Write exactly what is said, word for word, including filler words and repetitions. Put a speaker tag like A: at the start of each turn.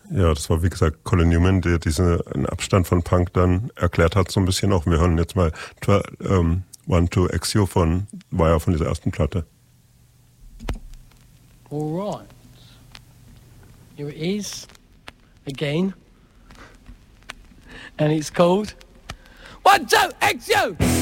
A: Ja, das war wie gesagt Colin Newman, der diesen Abstand von Punk dann erklärt hat so ein bisschen auch. Wir hören jetzt mal ähm, One to Exio von, war ja von dieser ersten Platte.
B: Alright. Here it is. Again. And it's called One to Exio!